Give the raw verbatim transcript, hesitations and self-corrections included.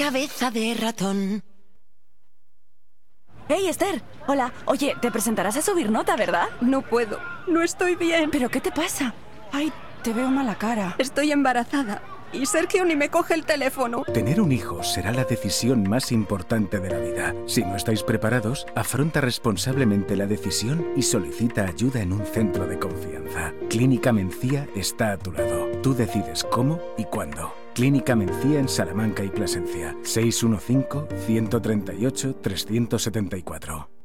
cabeza de ratón. ¡Hey, Esther! Hola. Oye, te presentarás a subir nota, ¿verdad? No puedo. No estoy bien. ¿Pero qué te pasa? Ay, te veo mala cara. Estoy embarazada. Y Sergio ni me coge el teléfono. Tener un hijo será la decisión más importante de la vida. Si no estáis preparados, afronta responsablemente la decisión y solicita ayuda en un centro de confianza. Clínica Mencía está a tu lado. Tú decides cómo y cuándo. Clínica Mencía en Salamanca y Plasencia. seis uno cinco, uno tres ocho, tres siete cuatro.